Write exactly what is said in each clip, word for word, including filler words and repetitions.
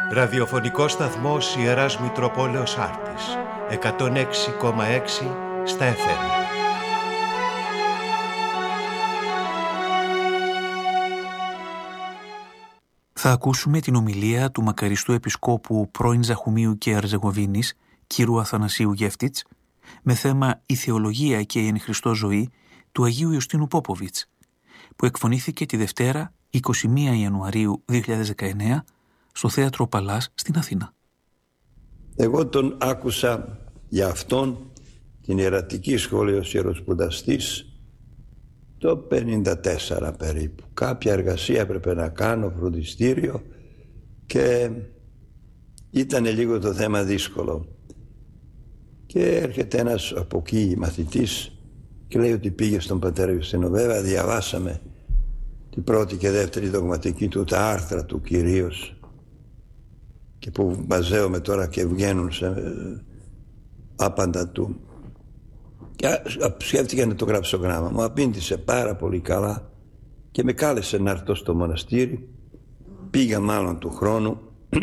Ραδιοφωνικός σταθμός Ιεράς Μητροπόλεως Άρτης, εκατόν έξι κόμμα έξι στα εφ εμ. Θα ακούσουμε την ομιλία του μακαριστού επισκόπου πρώην Ζαχουμίου και Ερζεγοβίνης, κ. Αθανασίου Γεύτιτς, με θέμα «Η θεολογία και η εν Χριστώ ζωή» του Αγίου Ιουστίνου Πόποβιτς, που εκφωνήθηκε τη Δευτέρα εικοστή πρώτη Ιανουαρίου δύο χιλιάδες δεκαεννέα στο Θέατρο Παλάς στην Αθήνα. Εγώ τον άκουσα για αυτόν την ιερατική σχολή ως ιεροσπουδαστής το πενήντα τέσσερα περίπου. Κάποια εργασία έπρεπε να κάνω, φροντιστήριο, και ήταν λίγο το θέμα δύσκολο. Και έρχεται ένας από εκεί μαθητής και λέει ότι πήγε στον πατέρα Ιουστίνο. Βέβαια διαβάσαμε την πρώτη και δεύτερη δογματική του, τα άρθρα του κυρίως, και που μαζεύομαι τώρα και βγαίνουν σε άπαντα του. Και σκέφτηκα να το γράψω γράμμα. Μου απήντησε πάρα πολύ καλά και με κάλεσε να έρθω στο μοναστήρι. Πήγα μάλλον του χρόνου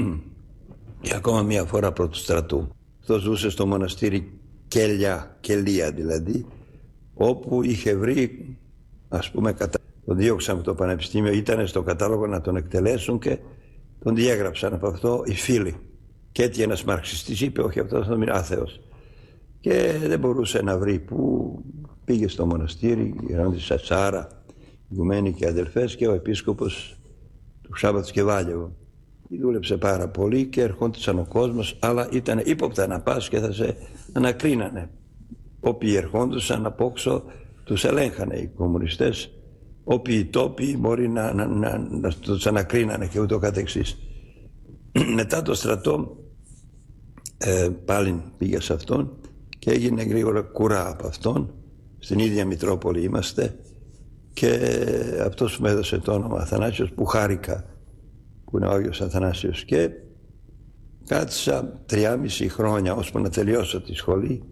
και ακόμα μία φορά πρώτου στρατού. Αυτό ζούσε στο μοναστήρι Κελιά, Κελία δηλαδή, όπου είχε βρει, ας πούμε, κατα... τον διώξαν από το πανεπιστήμιο, ήταν στο κατάλογο να τον εκτελέσουν και τον διέγραψαν από αυτό οι φίλοι. Και έτσι ένας μαρξιστής είπε, όχι, αυτός θα μείνει άθεος. Και δεν μπορούσε να βρει που. Πήγε στο μοναστήρι, ράντισε Σάρα, ηγουμένοι και αδελφές, και ο επίσκοπος του Σάββατος Κεβάλιεβο. Δούλεψε πάρα πολύ και ερχόντουσαν ο κόσμος, αλλά ήταν ύποπτα να πας και θα σε ανακρίνανε. Όποιοι ερχόντουσαν από όξω τους ελέγχανε οι κομμουνιστές. Όποιοι τόποι μπορεί να, να, να, να τους ανακρίνανε και ούτω καθεξής. Μετά το στρατό ε, πάλι πήγα σε αυτόν και έγινε γρήγορα κουρά από αυτόν. Στην ίδια Μητρόπολη είμαστε, και αυτός που μου έδωσε το όνομα Αθανάσιος, που χάρηκα που είναι ο Άγιος Αθανάσιος, και κάτσα τριάμιση χρόνια ώσπου να τελειώσω τη σχολή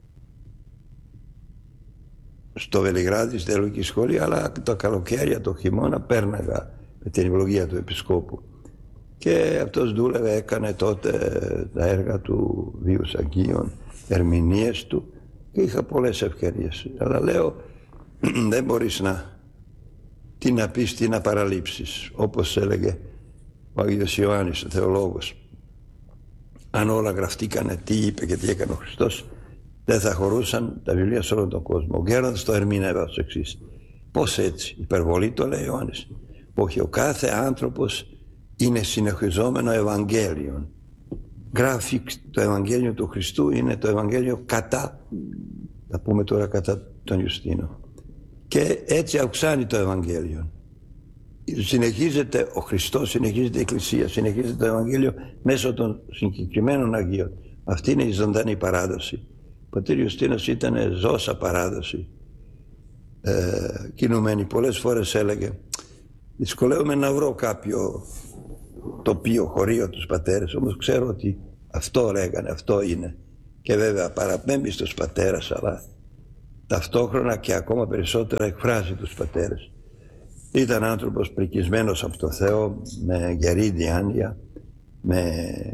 στο Βελιγράδι, στη θεολογική σχολή, αλλά το καλοκαίρια, το χειμώνα πέρναγα με την ευλογία του Επισκόπου. Και αυτός δούλευε, έκανε τότε τα έργα του Βίους Αγγείων, ερμηνείες του, και είχα πολλές ευκαιρίες. Αλλά λέω, δεν μπορείς να τι να πεις, τι να παραλείψεις. Όπως έλεγε ο Άγιος Ιωάννης, ο θεολόγος, αν όλα γραφτήκανε τι είπε και τι έκανε ο Χριστός, δεν θα χωρούσαν τα βιβλία σε όλον τον κόσμο. Ο Γκέροντας το ερμήνευε ως εξής. Πώς έτσι? Υπερβολή το λέει ο Ιωάννης. Όχι, ο κάθε άνθρωπος είναι συνεχιζόμενο Ευαγγέλιον. Γράφει το Ευαγγέλιο του Χριστού, είναι το Ευαγγέλιο κατά, θα πούμε τώρα κατά τον Ιουστίνο. Και έτσι αυξάνει το Ευαγγέλιο. Συνεχίζεται ο Χριστός, συνεχίζεται η Εκκλησία, συνεχίζεται το Ευαγγέλιο μέσω των συγκεκριμένων Αγίων. Αυτή είναι η ζωντανή παράδοση. Ο πατήρ Ιουστίνος ήταν ζώσα παράδοση. Ε, κινουμένη πολλές φορές έλεγε, δυσκολεύομαι να βρω κάποιο τοπίο, χωρίο τους πατέρες, όμως ξέρω ότι αυτό λέγανε, αυτό είναι. Και βέβαια παραπέμπει στους πατέρες, αλλά ταυτόχρονα και ακόμα περισσότερα εκφράζει τους πατέρες. Ήταν άνθρωπος πρικισμένος από το Θεό, με γερή διάνοια, με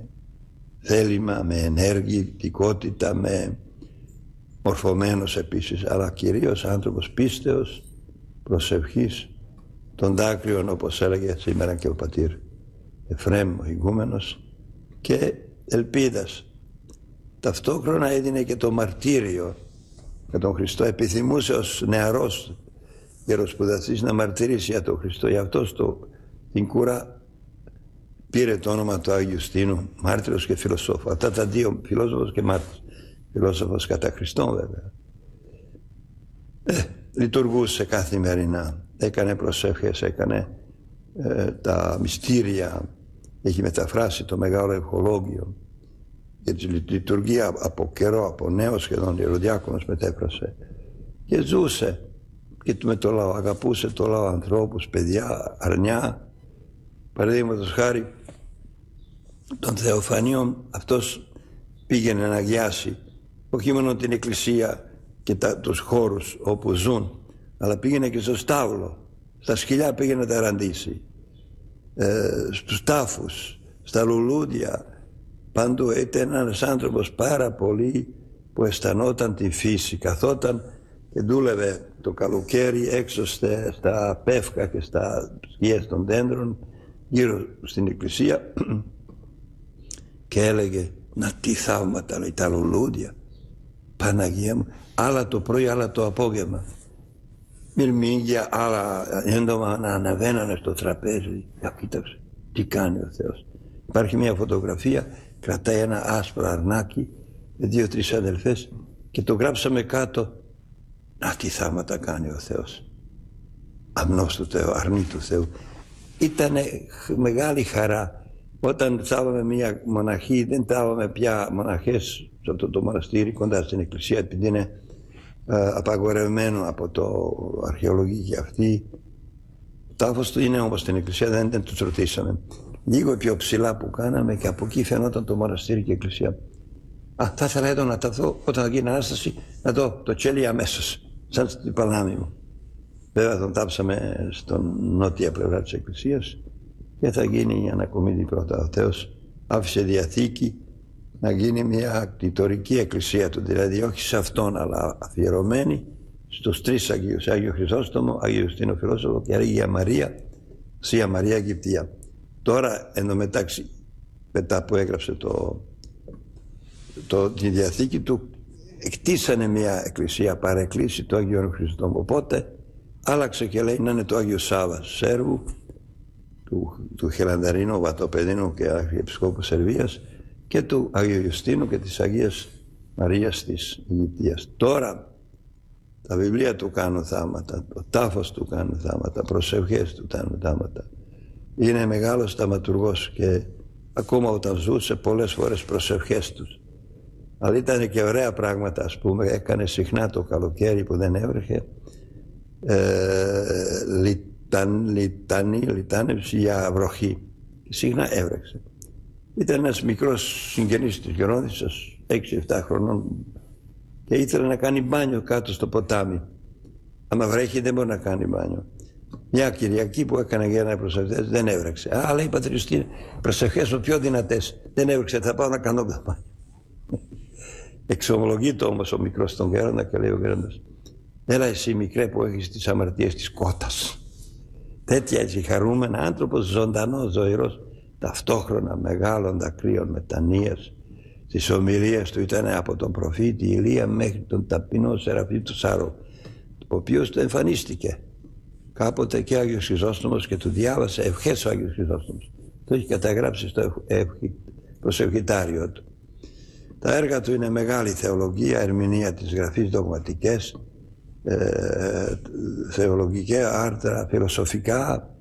θέλημα, με ενεργητικότητα, με μορφωμένος επίσης, αλλά κυρίως άνθρωπος πίστεως, προσευχής, των δάκρυων, όπως έλεγε σήμερα και ο πατήρ Εφραίμ ο ηγούμενος, και ελπίδας. Ταυτόχρονα έδινε και το μαρτύριο για τον Χριστό. Επιθυμούσε ως νεαρός ιεροσπουδαστής να μαρτυρήσει για τον Χριστό. Γι' αυτό στο, την κούρα πήρε το όνομα του Άγιου Ιουστίνου, μάρτυρος και φιλοσόφο. Αυτά τα δύο, φιλόσοφος και μάρτυρος. Φιλόσοφος κατά Χριστόν βέβαια. Ε, λειτουργούσε καθημερινά. Έκανε προσεύχες, έκανε ε, τα μυστήρια. Έχει μεταφράσει το μεγάλο ευχολόγιο. Και τη λειτουργία από καιρό, από νέο σχεδόν ιεροδιάκονος μετέφρασε. Και ζούσε και με το λαό, αγαπούσε το λαό, ανθρώπους, παιδιά, αρνιά. Παραδείγματος χάρη των Θεοφανίων, αυτός πήγαινε να αγιάσει όχι μόνο την εκκλησία και τα, τους χώρους όπου ζουν, αλλά πήγαινε και στο στάβλο, στα σκυλιά πήγαινε να τα ραντίσει, ε, στους τάφους, στα λουλούδια, παντού. Ήταν ένας άνθρωπος πάρα πολύ που αισθανόταν τη φύση. Καθόταν και δούλευε το καλοκαίρι έξω στα πεύκα και στα σκιές των δέντρων γύρω στην εκκλησία και έλεγε, να τι θαύματα, λέει, τα λουλούδια, Παναγία μου, άλλα το πρωί, άλλα το απόγευμα, μυρμήγκια, άλλα έντομα να αναβαίνανε στο τραπέζι. Για κοίταξε τι κάνει ο Θεός. Υπάρχει μια φωτογραφία, κρατάει ένα άσπρο αρνάκι με δύο-τρεις αδελφές και το γράψαμε κάτω, να τι θαύματα κάνει ο Θεός. Αμνός του Θεού, αρνή του Θεού. Ήτανε μεγάλη χαρά. Όταν θάβαμε μια μοναχή, δεν θάβαμε πια μοναχές σε αυτό το μοναστήρι κοντά στην εκκλησία, επειδή είναι ε, απαγορευμένο από το αρχαιολογική αυτή. Ο τάφος του είναι όμως στην εκκλησία, δεν, δεν τους ρωτήσαμε. Λίγο πιο ψηλά που κάναμε και από εκεί φαινόταν το μοναστήρι και η εκκλησία. Α, θα ήθελα εδώ να τα δω όταν θα γίνει Ανάσταση, να δω το τσέλι αμέσως, σαν στην παλάμη μου. Βέβαια τον τάψαμε στον νότια πλευρά της εκκλησίας και θα γίνει η ανακομίδη πρώτα. Ο Θεός άφησε διαθήκη να γίνει μια κτητορική εκκλησία του, δηλαδή όχι σε αυτόν, αλλά αφιερωμένη στους τρεις Αγίους, Άγιο Χρυσόστομο, Άγιο Ιουστίνο Φιλόσοφο και Αγία Μαρία, Θεία Μαρία Αιγυπτία. Τώρα εντωμεταξύ, μετά που έγραψε το, το, τη διαθήκη του, εκτίσανε μια εκκλησία παρεκκλήση του Αγίου Χρυσόστομου. Οπότε άλλαξε και λέει να είναι το Άγιο Σάββας Σέρβου, του, του Χελανδαρίνου, Βατοπεδίνου και Αρχιεπισκόπου Σερβίας και του Αγίου Ιουστίνου και της Αγίας Μαρίας της Αιγυπτίας. Τώρα τα βιβλία του κάνουν θάματα, ο τάφος του κάνουν θάματα, προσευχές του κάνουν θάματα. Είναι μεγάλος θαματουργός και ακόμα όταν ζούσε πολλές φορές προσευχές τους. Αλλά ήταν και ωραία πράγματα, ας πούμε, έκανε συχνά το καλοκαίρι που δεν έβρεχε ε, λιταν, λιτανή, λιτάνευση για βροχή. Και συχνά έβρεξε. Ήταν ένας μικρός συγγενής της Γερόνισσας, έξι εφτά χρονών, και ήθελε να κάνει μπάνιο κάτω στο ποτάμι. Άμα βρέχει δεν μπορεί να κάνει μπάνιο. Μια Κυριακή που έκανε για ένα προσευχές δεν έβρεξε. Α, λέει Πατήρ Ιουστίνε, προσευχές μου πιο δυνατές. Δεν έβρεξε, θα πάω να κάνω μπάνιο. Εξομολογείται όμως ο μικρός τον Γέροντα και λέει ο Γέροντας, έλα εσύ μικρέ που έχεις τις αμαρτίες της κότας. Τέτοια έτσι χαρούμενα, άνθρωπος ζωντανός, ζωηρός, ταυτόχρονα μεγάλων δακρύων μετανοίας. Στις ομιλίες του ήταν από τον προφήτη Ηλία μέχρι τον ταπεινό Σεραφείμ του Σάρου, ο οποίος του εμφανίστηκε κάποτε και ο Άγιος Χρυσόστομος και του διάβασε ευχές ο Άγιος Χρυσόστομος. Το έχει καταγράψει στο προσευχητάριο του. Τα έργα του είναι μεγάλη θεολογία, ερμηνεία της γραφής, δογματικές, ε, θεολογικά άρθρα, φιλοσοφικά,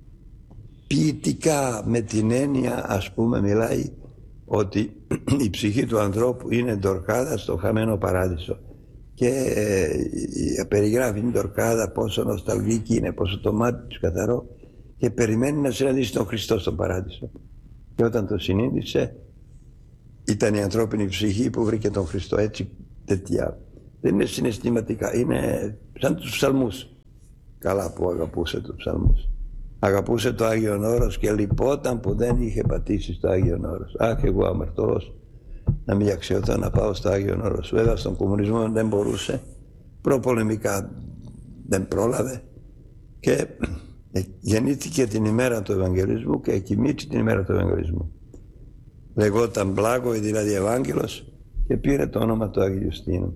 ποιητικά, με την έννοια, ας πούμε, μιλάει ότι η ψυχή του ανθρώπου είναι ντορκάδα στο χαμένο παράδεισο και ε, περιγράφει την ντορκάδα πόσο νοσταλγική είναι, πόσο το μάτι του καθαρό και περιμένει να συναντήσει τον Χριστό στον παράδεισο. Και όταν το συνείδησε, ήταν η ανθρώπινη ψυχή που βρήκε τον Χριστό. Έτσι, τέτοια. Δεν είναι συναισθηματικά, είναι σαν τους ψαλμούς. Καλά που αγαπούσε τους ψαλμούς. Αγαπούσε το Άγιον Όρος και λυπόταν που δεν είχε πατήσει στο Άγιον Όρος. Αχ, εγώ αμαρτωλός, να μην αξιωθώ να πάω στο Άγιον Όρος. Βέβαια στον κομμουνισμό δεν μπορούσε, προπολεμικά δεν πρόλαβε και γεννήθηκε την ημέρα του Ευαγγελισμού και εκοιμήθη την ημέρα του Ευαγγελισμού. Λεγόταν Πλάγο, δηλαδή Ευάγγελος, και πήρε το όνομα του Αγίου Ιουστίνου.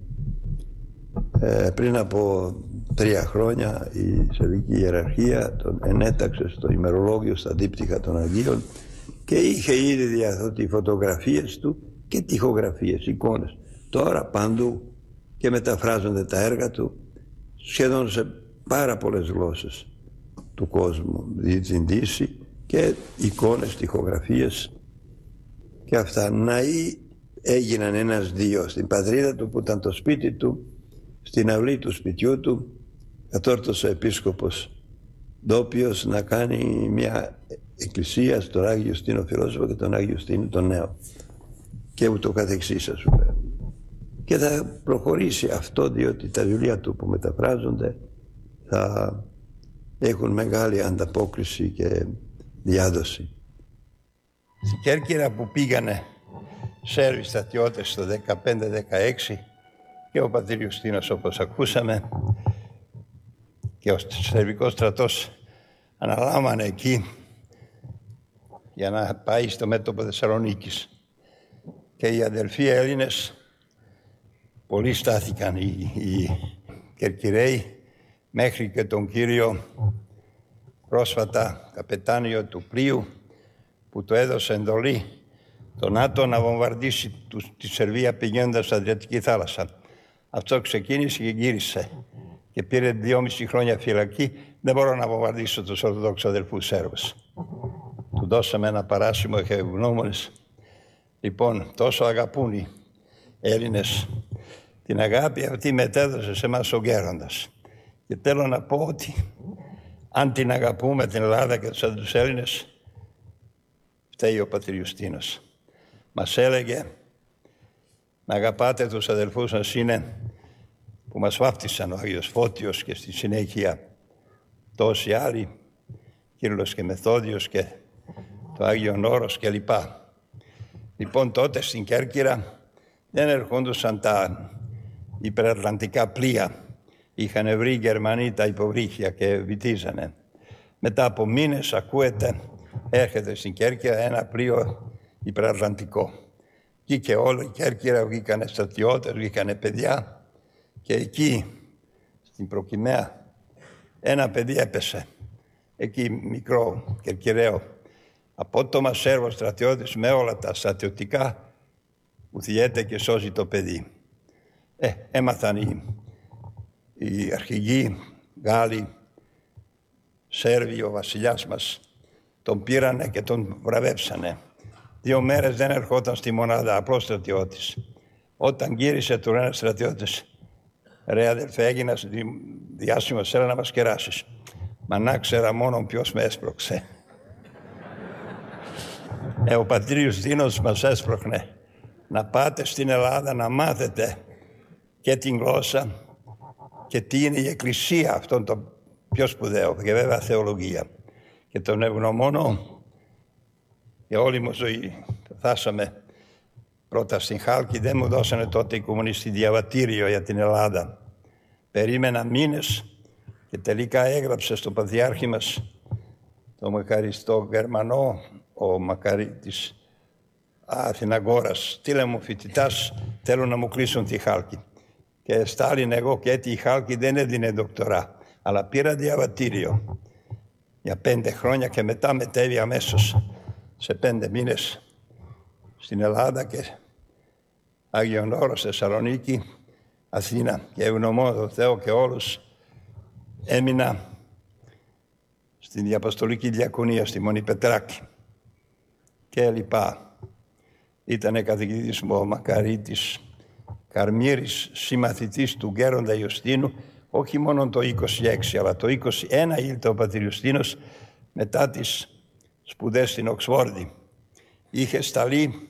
Ε, πριν από τρία χρόνια η Σερβική Ιεραρχία τον ενέταξε στο ημερολόγιο στα δίπτυχα των Αγίων και είχε ήδη διαθέτει φωτογραφίες του και τοιχογραφίες, εικόνες. Τώρα παντού και μεταφράζονται τα έργα του σχεδόν σε πάρα πολλές γλώσσες του κόσμου, στην Δύση, και εικόνες, τοιχογραφίες και αυτά. Ναοί έγιναν ένας δύο στην πατρίδα του που ήταν το σπίτι του. Στην αυλή του σπιτιού του κατόρθωσε ο επίσκοπος ντόπιος να κάνει μια εκκλησία στον Άγιο Ιουστίνο Φιλόσοφο και τον Άγιο Ιουστίνο τον Νέο και ούτω καθεξής, ας πούμε. Και θα προχωρήσει αυτό, διότι τα βιβλία του που μεταφράζονται θα έχουν μεγάλη ανταπόκριση και διάδοση. Στην Κέρκυρα που πήγανε Σέρβοι στρατιώτες το δεκαπέντε δεκαέξι και ο πατήρ Ιουστίνος, όπως ακούσαμε, και ο σερβικός στρατός αναλάμβανε εκεί για να πάει στο μέτωπο Θεσσαλονίκης. Και οι αδελφοί Έλληνες πολλοί στάθηκαν, οι, οι Κερκυραίοι, μέχρι και τον κύριο πρόσφατα καπετάνιο του πλοίου που του έδωσε εντολή το ΝΑΤΟ να βομβαρδίσει τη Σερβία πηγαίνοντας στην Αδριατική θάλασσα. Αυτό ξεκίνησε και γύρισε και πήρε δυόμιση χρόνια φυλακή. Δεν μπορώ να βομβαρδίσω τους Ορθοδόξους αδελφούς Σέρβους. Του δώσαμε ένα παράσημο και ευγνώμονες. Λοιπόν, τόσο αγαπούν οι Έλληνες. Την αγάπη αυτή μετέδωσε σε εμάς ο Γέροντας. Και θέλω να πω ότι αν την αγαπούμε την Ελλάδα και τους Έλληνες, φταίει ο πατήρ Ιουστίνος. Μας έλεγε να αγαπάτε τους αδελφούς σας, είναι που μας βάφτισαν ο Άγιος Φώτιος και στη συνέχεια τόσοι άλλοι, Κύριλλος και Μεθόδιος και το Άγιον Όρος κλπ. Λοιπόν, τότε στην Κέρκυρα δεν ερχόντουσαν τα υπερατλαντικά πλοία. Είχαν βρει οι Γερμανοί τα υποβρύχια και βυτίζανε. Μετά από μήνες ακούεται, έρχεται στην Κέρκυρα ένα πλοίο υπερατλαντικό. Εκεί και όλο η Κέρκυρα βγήκανε στρατιώτες, βγήκανε παιδιά και εκεί στην Προκυμαία ένα παιδί έπεσε. Εκεί μικρό Κερκυραίο, απότομα Σέρβο στρατιώτης με όλα τα στρατιωτικά, ουθιέται και σώζει το παιδί. Ε, έμαθαν οι, οι αρχηγοί Γάλλοι, Σέρβοι, ο βασιλιάς μας, τον πήρανε και τον βραβεύσανε. Δύο μέρες δεν ερχόταν στη μονάδα, απλός στρατιώτης. Όταν γύρισε του ένας στρατιώτης, ρε αδελφέ, έγινα διάσημος, έλα να μας κεράσεις. Μα να ξέρα μόνο ποιος με έσπρωξε. Ε, ο πατήρ Ιουστίνος μας έσπροχνε να πάτε στην Ελλάδα να μάθετε και την γλώσσα και τι είναι η Εκκλησία, αυτό το πιο σπουδαίο, και βέβαια θεολογία. Και τον ευγνωμόνω για όλη μου ζωή. Φτάσαμε πρώτα στην Χάλκη, δεν μου δώσανε τότε οι κομμουνιστοί διαβατήριο για την Ελλάδα. Περίμενα μήνες και τελικά έγραψε στον Πατριάρχη μας, τον μακαριστό Γερμανό, ο μακαρίτης Αθηναγόρας, στείλε μου φοιτητάς, θέλω να μου κλείσουν τη Χάλκη. Και Στάλιν εγώ και έτσι η Χάλκη δεν έδινε δοκτορά, αλλά πήρα διαβατήριο για πέντε χρόνια και μετά μετέβη αμέσως σε πέντε μήνες στην Ελλάδα και Άγιον Όρος, Θεσσαλονίκη, Αθήνα. Και ευγνωμώ τον Θεό και όλους, έμεινα στην Διαποστολική Διακονία στη Μονή Πετράκη και λοιπά. Ήτανε καθηγητής μου ο Μακαρίτης Καρμύρης, συμμαθητής του Γέροντα Ιουστίνου, όχι μόνο το είκοσι έξι, αλλά το είκοσι ένα ήλθε ο πατήρ Ιουστίνος μετά τις σπουδές στην Οξφόρδη. Είχε σταλεί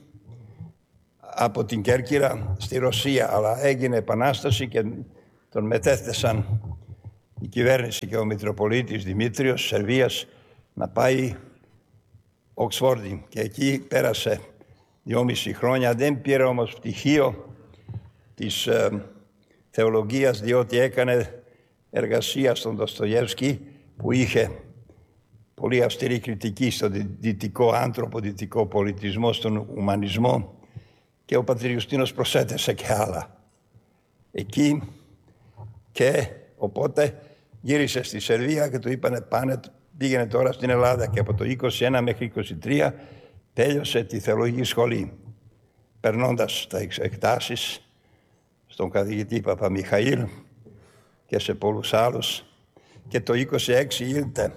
από την Κέρκυρα στη Ρωσία, αλλά έγινε επανάσταση και τον μετέθεσαν η κυβέρνηση και ο Μητροπολίτης Δημήτριος Σερβίας να πάει Οξφόρδη. Και εκεί πέρασε δυόμιση χρόνια. Δεν πήρε όμως πτυχίο της ε, θεολογίας, διότι έκανε εργασία στον Δοστογεύσκη που είχε πολύ αυστηρή κριτική στον δυτικό άνθρωπο, δυτικό πολιτισμό, στον ουμανισμό, και ο πατήρ Ιουστίνος προσέθεσε και άλλα εκεί. Και οπότε γύρισε στη Σερβία και του είπανε πάνε, πήγαινε τώρα στην Ελλάδα, και από το είκοσι ένα μέχρι είκοσι τρία τέλειωσε τη θεολογική σχολή, περνώντας τα εκτάσεις στον καθηγητή Παπαμιχαήλ και σε πολλούς άλλους, και το είκοσι έξι ήλθε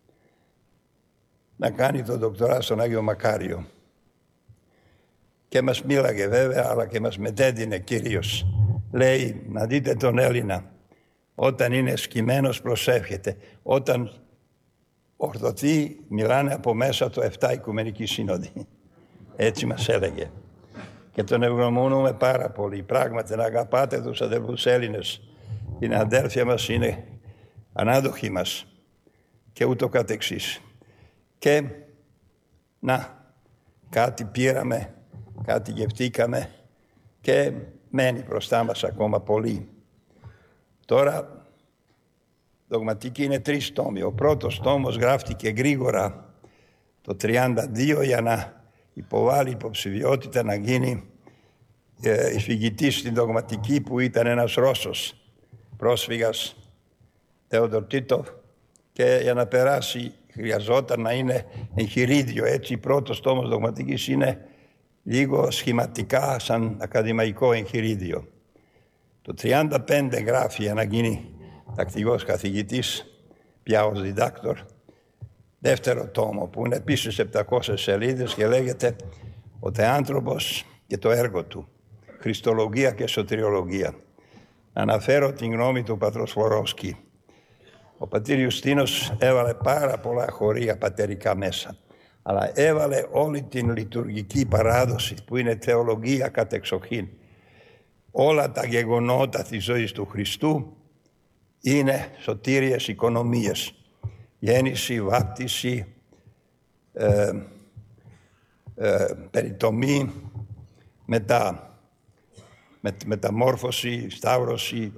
να κάνει το δοκτορά στον Άγιο Μακάριο. Και μας μίλαγε βέβαια, αλλά και μας μετέδινε κυρίως. Λέει, να δείτε τον Έλληνα, όταν είναι σκυμμένος προσεύχεται, όταν ορθωθεί μιλάνε από μέσα το εφτά Οικουμενική Σύνοδη. Έτσι μας έλεγε. Και τον ευγνωμονούμε πάρα πολύ. Πράγματι να αγαπάτε τους αδελφούς Έλληνες. Είναι αδέλφια μας, είναι ανάδοχοι μας και ούτω καθεξής. Και να, κάτι πήραμε, κάτι γευτήκαμε και μένει μπροστά μας ακόμα πολύ. Τώρα, δογματική είναι τρεις τόμοι. Ο πρώτος τόμος γράφτηκε γρήγορα το τριάντα δύο για να υποβάλει υποψηφιότητα να γίνει ε, εισηγητής στην δογματική, που ήταν ένας Ρώσος πρόσφυγας, Θεόδωρ Τίτοφ, και για να περάσει χρειαζόταν να είναι εγχειρίδιο. Έτσι, πρώτος τόμος δογματικής είναι λίγο σχηματικά σαν ακαδημαϊκό εγχειρίδιο. Το τριάντα πέντε γράφει για να γίνει τακτικός καθηγητής, πια ως διδάκτορ, δεύτερο τόμο που είναι επίσης επτακόσιες σελίδες και λέγεται «Ο Θεάνθρωπος και το έργο του, Χριστολογία και Σωτηριολογία». Αναφέρω την γνώμη του πατρός Σφορόφσκι. Ο πατήρ Ιουστίνος έβαλε πάρα πολλά χωρία πατερικά μέσα, αλλά έβαλε όλη την λειτουργική παράδοση που είναι θεολογία κατεξοχήν. Όλα τα γεγονότα της ζωής του Χριστού είναι σωτήριες οικονομίες. Γέννηση, βάπτιση, ε, ε, περιτομή, μετά με, μεταμόρφωση, σταύρωση,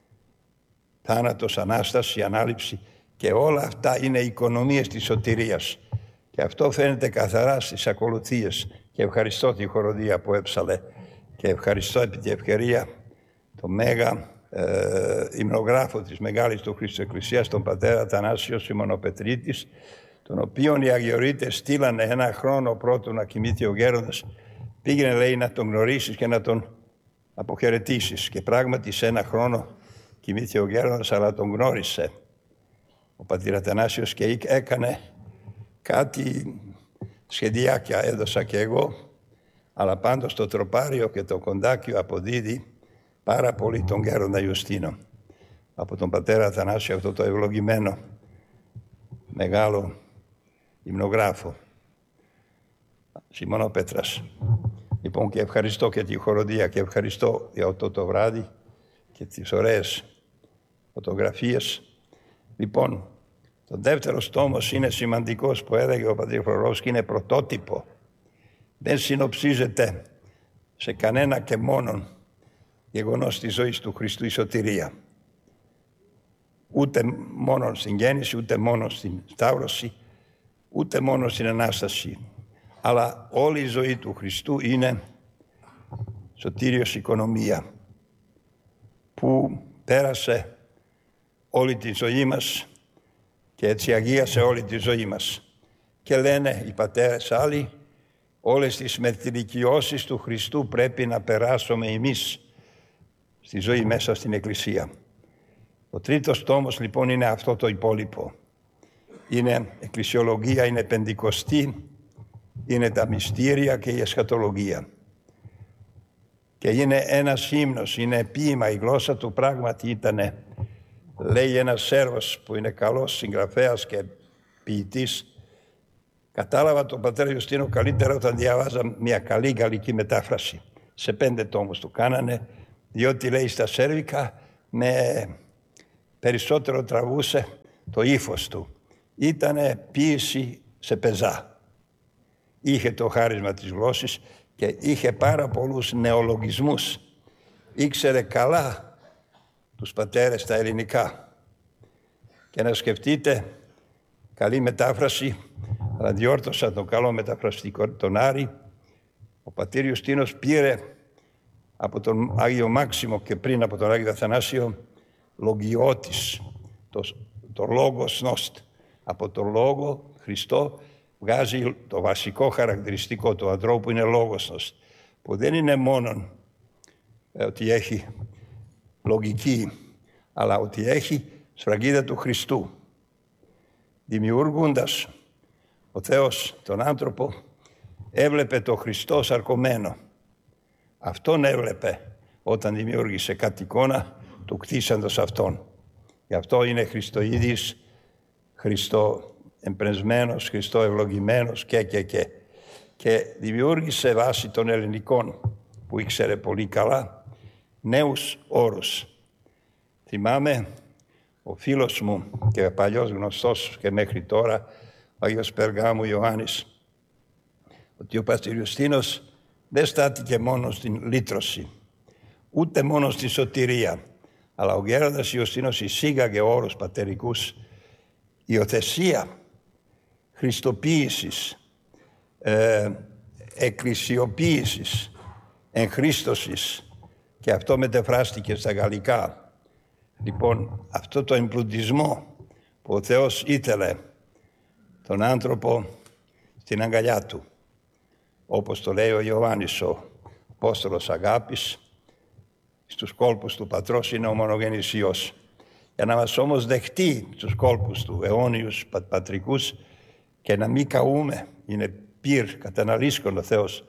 θάνατος, Ανάσταση, Ανάληψη, και όλα αυτά είναι οικονομίες της σωτηρίας. Και αυτό φαίνεται καθαρά στις ακολουθίες. Και ευχαριστώ τη χοροδία που έψαλε και ευχαριστώ επί τη ευκαιρία το μέγα ε, υμνογράφο της Μεγάλης του Χριστού Εκκλησίας, τον πατέρα Αθανάσιο Σιμωνοπετρίτης, τον οποίον οι Αγιορείτες στείλανε ένα χρόνο πρώτου να κοιμήθει ο γέροντας. Πήγαινε, λέει, να τον γνωρίσεις και να τον αποχαιρετήσεις. Και πράγματι σε ένα χρόνο κοιμήθηκε ο γέροντας, αλλά τον γνώρισε ο πατήρ Αθανάσιος και έκανε κάτι σχεδιάκια, έδωσα και εγώ, αλλά πάντως το τροπάριο και το κοντάκιο αποδίδει πάρα πολύ τον γέροντα Ιουστίνο. Από τον πατέρα Αθανάσιο αυτό το ευλογημένο μεγάλο υμνογράφο, Σιμωνόπετρας. Λοιπόν, και ευχαριστώ και τη χοροδία και ευχαριστώ για αυτό το βράδυ και τις ωραίες φωτογραφίες. Λοιπόν, το δεύτερος τόμος είναι σημαντικός, που έλεγε ο πατήρ Σφορόφσκι, είναι πρωτότυπο. Δεν συνοψίζεται σε κανένα και μόνον γεγονός της ζωής του Χριστού η σωτηρία. Ούτε μόνο στην γέννηση, ούτε μόνο στην σταύρωση, ούτε μόνο στην Ανάσταση. Αλλά όλη η ζωή του Χριστού είναι σωτήριος οικονομία, που πέρασε όλη τη ζωή μας και έτσι αγίασε όλη τη ζωή μας. Και λένε οι πατέρες άλλοι, όλες τις μαρτυρικιώσεις του Χριστού πρέπει να περάσουμε εμείς στη ζωή μέσα στην Εκκλησία. Ο τρίτος τόμος λοιπόν είναι αυτό το υπόλοιπο. Είναι εκκλησιολογία, είναι πεντηκοστή, είναι τα μυστήρια και η εσχατολογία. Και είναι ένας ύμνος, είναι ποίημα, η γλώσσα του πράγματι ήτανε, λέει ένας Σέρβος που είναι καλός συγγραφέας και ποιητής. Κατάλαβα τον πατέρα Ιουστίνο καλύτερα όταν διαβάζα μια καλή γαλλική μετάφραση. Σε πέντε τόμους του κάνανε, διότι λέει στα σέρβικα με περισσότερο τραβούσε το ύφος του. Ήτανε ποίηση σε πεζά. Είχε το χάρισμα της γλώσσης και είχε πάρα πολλούς νεολογισμούς. Ήξερε καλά τους πατέρες τα ελληνικά. Και να σκεφτείτε, καλή μετάφραση, αλλά διόρθωσα τον καλό μεταφραστικό τον Άρη. Ο πατήρ Ιουστίνος πήρε από τον Άγιο Μάξιμο και πριν από τον Άγιο Αθανάσιο λογιώτης, το, το λόγος νόστ. Από το λόγο Χριστό βγάζει το βασικό χαρακτηριστικό του ανθρώπου που είναι λόγος νόστ, που δεν είναι μόνο ε, ότι έχει λογική, αλλά ότι έχει σφραγίδα του Χριστού. Δημιουργούντας ο Θεός τον άνθρωπο, έβλεπε το Χριστό σαρκωμένο. Αυτόν έβλεπε όταν δημιούργησε κάτι εικόνα του κτίσαντος αυτόν. Γι' αυτό είναι Χριστοειδής, Χριστό εμπρεσμένος, Χριστό ευλογημένος και και και. Και δημιούργησε βάσει των ελληνικών που ήξερε πολύ καλά νέους όρους. Θυμάμαι ο φίλος μου και παλιός γνωστός και μέχρι τώρα, ο Άγιος Περγάμου Ιωάννης, ότι ο πατήρ Ιουστίνος δεν στάθηκε μόνο στην λύτρωση, ούτε μόνο στη σωτηρία, αλλά ο γέροντας Ιουστίνος εισήγαγε όρους πατερικούς, υιοθεσία, χριστοποίησης, ε, εκκλησιοποίησης, εγχρίστωσης, και αυτό μετεφράστηκε στα γαλλικά. Λοιπόν, αυτό το εμπλουτισμό που ο Θεός ήθελε τον άνθρωπο στην αγκαλιά του, όπως το λέει ο Ιωάννης, ο Απόστολος αγάπης, στους κόλπους του Πατρός είναι ο μονογενής Υιός. Για να μας όμως δεχτεί στους κόλπους του αιώνιους πατρικούς και να μην καούμε, είναι πυρ, καταναλύσκον ο Θεός,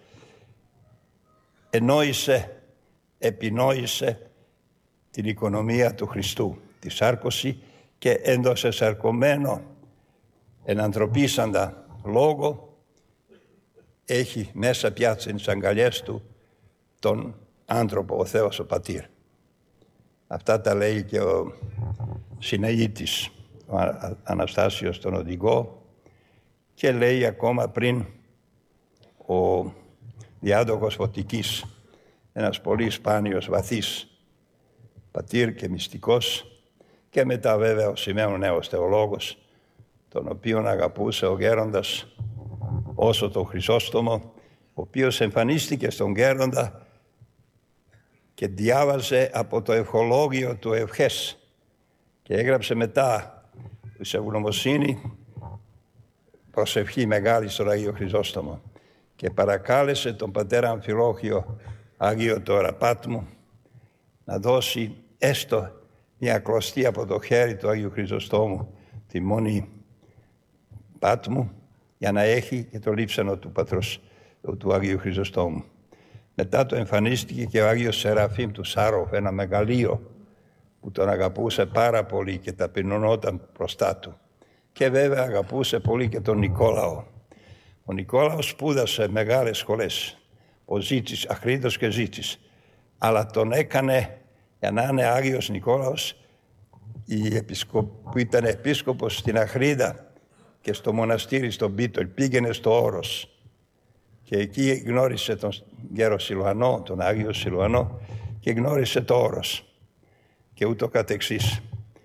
ενόησε, επινόησε την οικονομία του Χριστού, τη σάρκωση, και έδωσε σαρκωμένο ενανθρωπίσαντα λόγο, έχει μέσα πια στις αγκαλιές του τον άνθρωπο, ο Θεός ο Πατήρ. Αυτά τα λέει και ο Συναήτης, ο Αναστάσιος τον οδηγό, και λέει ακόμα πριν ο διάδοχος Φωτικής, ένας πολύ σπάνιος βαθύς πατήρ και μυστικός, και μετά βέβαια ο Σημαίων νέος θεολόγος, τον οποίον αγαπούσε ο γέροντας όσο τον Χρυσόστομο, ο οποίος εμφανίστηκε στον γέροντα και διάβαζε από το ευχολόγιο του Ευχές και έγραψε μετά σε ευγνωμοσύνη προσευχή μεγάλη στον Αγίο Χρυσόστομο, και παρακάλεσε τον πατέρα Αμφιλόχιο Άγιο τώρα Πάτμου να δώσει έστω μια κλωστή από το χέρι του Αγίου Χρυσοστόμου τη μόνη Πάτμου, για να έχει και το λείψανο του πατρός του Αγίου Χρυσοστόμου. Μετά το εμφανίστηκε και ο Άγιος Σεραφείμ του Σάροφ, ένα μεγαλείο που τον αγαπούσε πάρα πολύ και ταπεινωνόταν μπροστά του. Και βέβαια αγαπούσε πολύ και τον Νικόλαο. Ο Νικόλαος σπούδασε μεγάλες σχολές, ο Ζήτσης, Αχρίδος και Ζήτσης, αλλά τον έκανε, για να είναι Άγιος Νικόλαος, η επισκο... που ήταν επίσκοπος στην Αχρίδα και στο μοναστήρι στον Πίτολ, πήγαινε στο Όρος και εκεί γνώρισε τον γέρο Σιλουανό, τον Άγιο Σιλουανό, και γνώρισε το Όρος και ούτω καθεξής.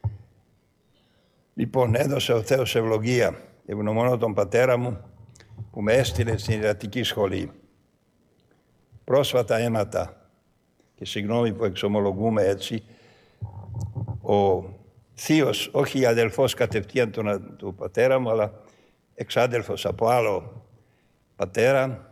Λοιπόν, έδωσε ο Θεός ευλογία. Ευγνωμονώ τον πατέρα μου που με έστειλε στην ιερατική σχολή. Πρόσφατα αίματα, και συγγνώμη που εξομολογούμε έτσι, ο θείος, όχι αδελφός κατευθείαν του, του πατέρα μου, αλλά εξάδελφος από άλλο πατέρα,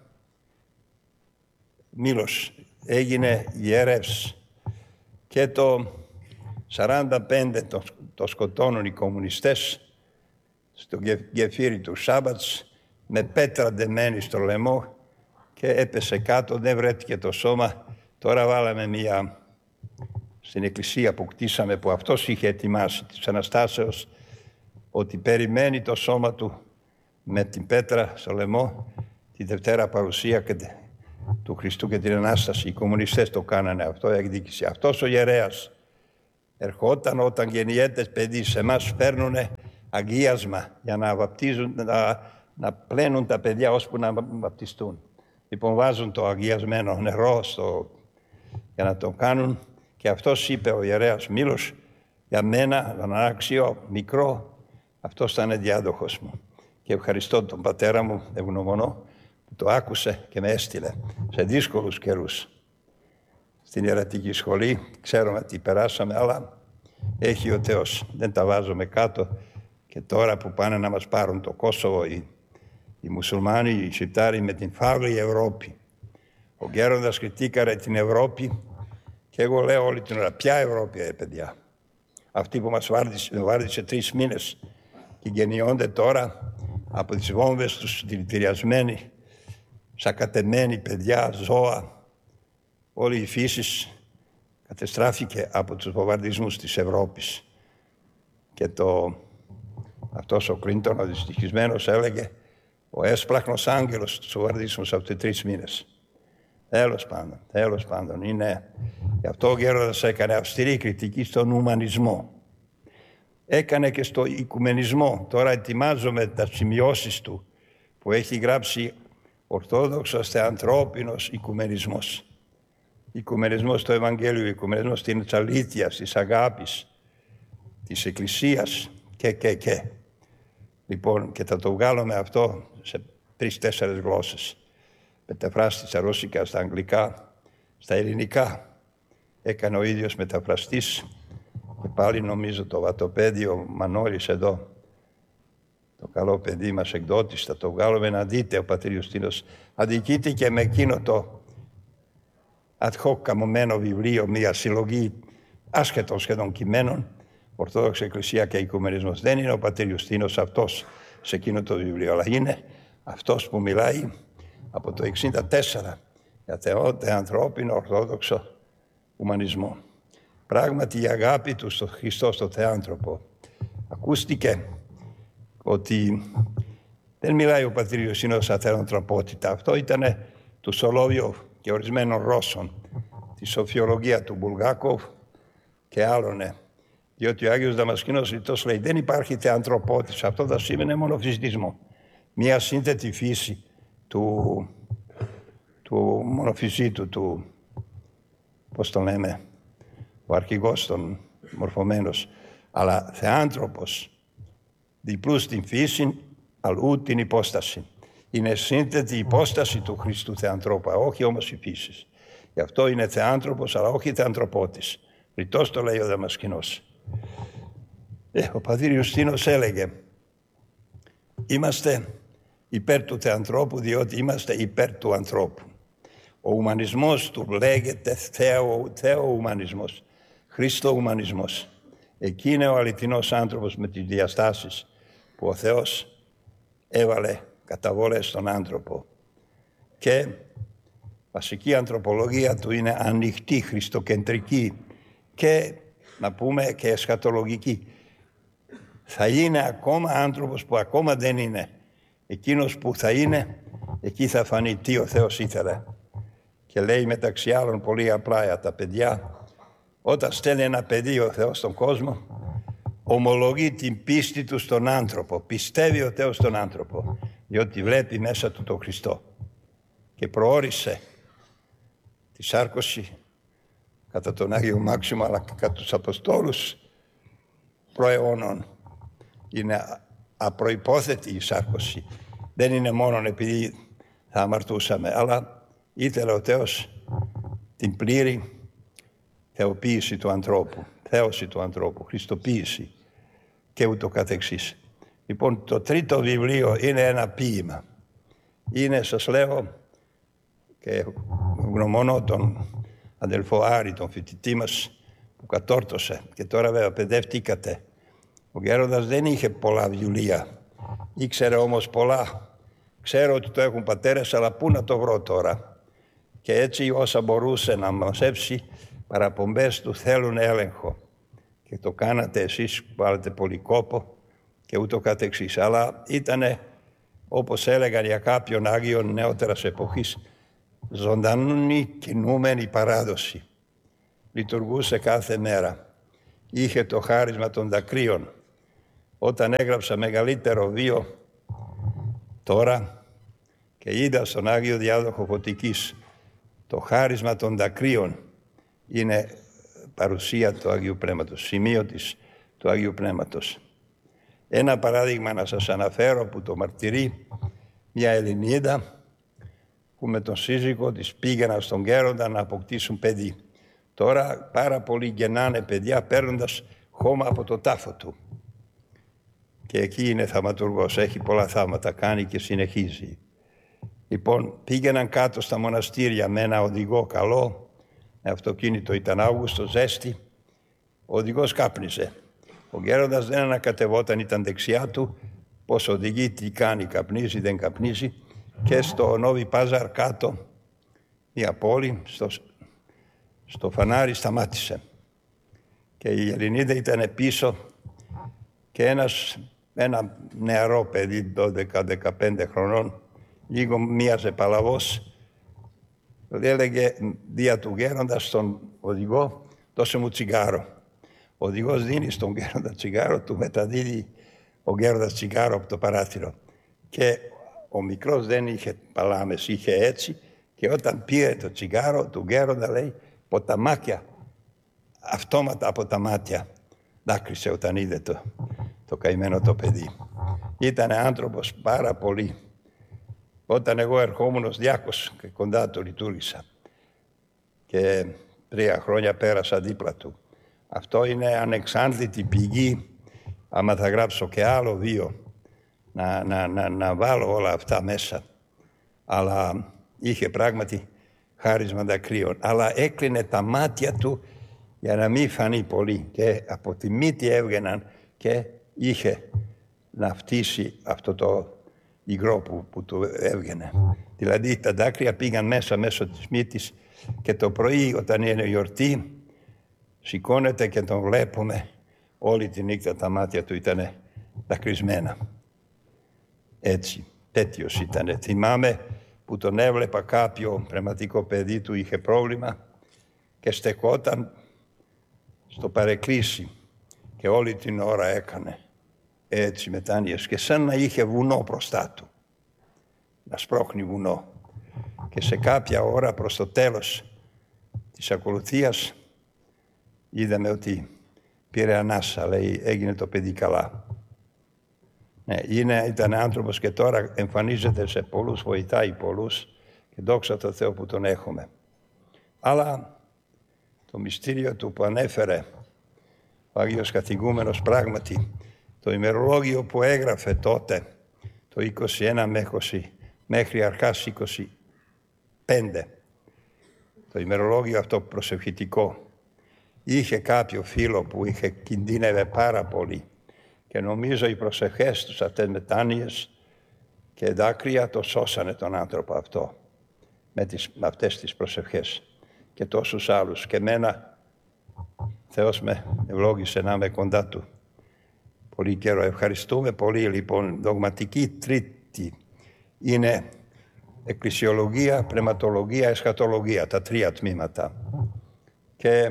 Μήλος, έγινε ιερεύς, και το σαράντα πέντε το, το σκοτώνουν οι κομμουνιστές στο γεφύρι του Σάμπατς με πέτρα ντεμένη στο λαιμό, και έπεσε κάτω, δεν βρέθηκε το σώμα. Τώρα βάλαμε μια στην εκκλησία που κτίσαμε, που αυτός είχε ετοιμάσει της Αναστάσεως, ότι περιμένει το σώμα του με την πέτρα στο λαιμό τη Δευτέρα Παρουσία και του Χριστού και την Ανάσταση. Οι κομμουνιστές το κάνανε αυτό, η εκδίκηση. Αυτός ο ιερέας ερχόταν όταν γεννιέται παιδί, σε εμάς φέρνουνε αγίασμα για να βαπτίζουν, να, να πλένουν τα παιδιά ώσπου να βαπτιστούν. Λοιπόν, βάζουν το αγιασμένο νερό στο, για να το κάνουν, και αυτός είπε ο ιερέας Μήλος, για μένα, τον άξιο μικρό, αυτός θα είναι διάδοχος μου. Και ευχαριστώ τον πατέρα μου, ευγνωμονώ, που το άκουσε και με έστειλε σε δύσκολους καιρούς στην ιερατική σχολή. Ξέρουμε τι περάσαμε, αλλά έχει ο Θεός. Δεν τα βάζουμε κάτω. Και τώρα που πάνε να μας πάρουν το Κόσοβο οι, οι μουσουλμάνοι, οι Σιτάροι, με την φαύλη Ευρώπη. Ο γέροντας κριτήκαρε την Ευρώπη, και εγώ λέω όλη την ώρα, ποια Ευρώπη, ε, παιδιά. Αυτή που μας βάρδισε, βάρδισε τρεις μήνες και γεννιόνται τώρα από τις βόμβες τους δηλητηριασμένοι, σακατεμένοι παιδιά, ζώα. Όλη η φύση κατεστράφηκε από τους βομβαρδισμούς της Ευρώπης. Και το, αυτός ο Κλίντον, ο δυστυχισμένος, έλεγε ο έσπλαχνος άγγελος τους βομβαρδισμούς από τις τρεις μήνες. Τέλος πάντων, τέλος πάντων, είναι... Γι' αυτό ο γέροντας έκανε αυστηρή κριτική στον ουμανισμό. Έκανε και στο οικουμενισμό. Τώρα ετοιμάζομαι τα σημειώσεις του που έχει γράψει Ορθόδοξος θεανθρώπινος οικουμενισμός. Οικουμενισμός του Ευαγγέλιου, οικουμενισμός της αλήθειας, της αγάπης, της Εκκλησίας και και και. Λοιπόν, και θα το βγάλουμε αυτό σε τρεις-τέσσερις γλώσσες. Μεταφράστη στα ρώσικα, στα αγγλικά, στα ελληνικά. Έκανε ο ίδιος μεταφραστής και πάλι νομίζω το βατοπέδιο Μανώλης εδώ, το καλό παιδί μας εκδότης, θα το βγάλουμε να δείτε. Ο πατήρ Ιουστίνος αδικείται και με εκείνο το ad hoc καμωμένο βιβλίο, μια συλλογή άσχετων σχεδόν κειμένων, Ορθόδοξη Εκκλησία και Οικουμενισμός. Δεν είναι ο πατήρ Ιουστίνος αυτός σε εκείνο το βιβλίο, αλλά είναι αυτός που μιλάει από το εξήντα τέσσερα για θεό, ανθρώπινο, ορθόδοξο ουμανισμό. Πράγματι η αγάπη του στο Χριστό, στο θεάνθρωπο. Ακούστηκε ότι δεν μιλάει ο πατήρ Ιουστίνος σαν θεανθρωπότητα. Αυτό ήταν του Σολόβιοφ και ορισμένων Ρώσων, τη σοφιολογία του Μπουλγάκοφ και άλλων. Διότι ο Άγιος Δαμασκηνός Ρητός λέει δεν υπάρχει θεανθρωπότητα. Αυτό θα σήμαινε μόνο φυσιτισμό. Μια σύνθετη φύση του, του μονοφυσίτου, του, πώς τον λέμε, ο αρχηγός των μορφωμένος, αλλά θεάνθρωπος, διπλού στην φύση, αλλού την υπόσταση. Είναι σύνθετη υπόσταση του Χριστού θεανθρώπου, όχι όμως η φύση. Γι' αυτό είναι θεάνθρωπος, αλλά όχι θεανθρωπότης. Ρητός το λέει ο Δαμασκηνός. Ε, ο πατήρ Ιουστίνος έλεγε είμαστε υπέρ του θεανθρώπου διότι είμαστε υπέρ του ανθρώπου. Ο ουμανισμός του λέγεται θεο, θεο-ουμανισμός, Χριστο-ουμανισμός. Εκεί είναι ο αληθινός άνθρωπος με τις διαστάσεις που ο Θεός έβαλε καταβολές στον άνθρωπο. Και βασική ανθρωπολογία του είναι ανοιχτή, χριστοκεντρική και να πούμε και εσχατολογική. Θα είναι ακόμα άνθρωπος που ακόμα δεν είναι. Εκείνος που θα είναι, εκεί θα φανεί τι ο Θεός ήθελε. Και λέει μεταξύ άλλων πολύ απλά για τα παιδιά, όταν στέλνει ένα παιδί ο Θεός στον κόσμο, ομολογεί την πίστη του στον άνθρωπο. Πιστεύει ο Θεός στον άνθρωπο, διότι βλέπει μέσα του τον Χριστό. Και προώρισε τη σάρκωση κατά τον Άγιο Μάξιμο, αλλά και κατά τους Αποστόλους προαιώνων. Είναι απροϋπόθετη η σάρκωση. Δεν είναι μόνο επειδή θα αμαρτούσαμε, αλλά ήθελε ο Θεός την πλήρη θεοποίηση του ανθρώπου, θέωση του ανθρώπου, χριστοποίηση και ούτω καθεξής. Λοιπόν, το τρίτο βιβλίο είναι ένα ποίημα. Είναι, σας λέω, και γνωμονώ τον αδελφό Άρη, τον φοιτητή μας που κατόρθωσε και τώρα βέβαια παιδεύτηκατε. Ο Γέροντας δεν είχε πολλά βιβλία, ήξερε όμως πολλά. Ξέρω ότι το έχουν πατέρες, αλλά πού να το βρω τώρα. Και έτσι όσα μπορούσε να μαζέψει παραπομπές του θέλουν έλεγχο. Και το κάνατε εσείς που βάλετε πολύ κόπο και ούτω καθεξής. Αλλά ήτανε, όπως έλεγαν για κάποιον Άγιον νεότερας εποχής, ζωντανή κινούμενη παράδοση. Λειτουργούσε κάθε μέρα. Είχε το χάρισμα των δακρύων. Όταν έγραψα μεγαλύτερο βίο τώρα και είδα στον Άγιο Διάδοχο Φωτικής το χάρισμα των δακρύων, είναι παρουσία του Αγίου Πνεύματος, σημείο της του Αγίου Πνεύματος. Ένα παράδειγμα να σας αναφέρω που το μαρτυρεί μια Ελληνίδα που με τον σύζυγο της πήγαιναν στον Γέροντα να αποκτήσουν παιδί. Τώρα πάρα πολλοί γεννάνε παιδιά παίρνοντας χώμα από το τάφο του. Και εκεί είναι θαυματουργός, έχει πολλά θαύματα, κάνει και συνεχίζει. Λοιπόν, πήγαιναν κάτω στα μοναστήρια με ένα οδηγό καλό, με αυτοκίνητο, ήταν Αύγουστο, ζέστη. Ο οδηγός κάπνιζε. Ο Γέροντας δεν ανακατευόταν, ήταν δεξιά του, πώς οδηγεί, τι κάνει, καπνίζει, δεν καπνίζει. Και στο Νόβι Πάζαρ κάτω, μια πόλη, στο, στο φανάρι σταμάτησε. Και η Ελληνίδα ήταν πίσω και ένας, ένα νεαρό παιδί, δώδεκα δεκαπέντε χρονών, λίγο μοίαζε παλαβός, έλεγε δια του Γέροντα στον οδηγό, δώσε μου τσιγάρο. Ο οδηγός δίνει στον Γέροντα τσιγάρο, του μεταδίδει ο Γέροντας τσιγάρο από το παράθυρο. Και ο μικρός δεν είχε παλάμες, είχε έτσι, και όταν πήρε το τσιγάρο του γέροντα, λέει, ποταμάκια, αυτόματα από τα μάτια. Δάκρυσε όταν είδε το, το καημένο το παιδί. Ήταν άνθρωπος πάρα πολύ. Όταν εγώ ερχόμουν ως διάκος και κοντά του λειτουργήσα και τρία χρόνια πέρασα δίπλα του. Αυτό είναι ανεξάρτητη πηγή, άμα θα γράψω και άλλο βίο, να, να, να, να βάλω όλα αυτά μέσα. Αλλά είχε πράγματι χάρισμα δακρύων. Αλλά έκλεινε τα μάτια του για να μην φανεί πολύ. Και από τη μύτη έβγαιναν και είχε να φτύσει αυτό το υγρό που, που του έβγαινε. Δηλαδή τα δάκρυα πήγαν μέσα μέσω της μύτης και το πρωί όταν είναι γιορτή σηκώνεται και τον βλέπουμε όλη τη νύχτα τα μάτια του ήταν δακρυσμένα. Έτσι, τέτοιος ήταν. Θυμάμαι που τον έβλεπα κάποιο πνευματικό παιδί του είχε πρόβλημα και στεκόταν στο παρεκκλήσι και όλη την ώρα έκανε έτσι μετάνοιες και σαν να είχε βουνό μπροστά του, να σπρώχνει βουνό. Και σε κάποια ώρα προς το τέλος της ακολουθίας είδαμε ότι πήρε ανάσα, λέει, έγινε το παιδί καλά. Ναι, είναι, ήταν άνθρωπος και τώρα εμφανίζεται σε πολλούς, βοηθάει πολλούς και δόξα τω Θεώ που τον έχουμε. Αλλά το μυστήριο του που ανέφερε ο Άγιος Καθηγούμενος πράγματι, το ημερολόγιο που έγραφε τότε, το είκοσι ένα μέχρι αρχάς είκοσι πέντε, το ημερολόγιο αυτό προσευχητικό, είχε κάποιο φίλο που είχε κινδύνευε πάρα πολύ και νομίζω οι προσευχές τους αυτές μετάνοιες και δάκρυα το σώσανε τον άνθρωπο αυτό με, τις, με αυτές τις προσευχές και τόσους άλλους. Και εμένα Θεός με ευλόγησε να είμαι κοντά του πολύ καιρό. Ευχαριστούμε πολύ. Λοιπόν, δογματική τρίτη είναι εκκλησιολογία, πνευματολογία, εσχατολογία, τα τρία τμήματα. Και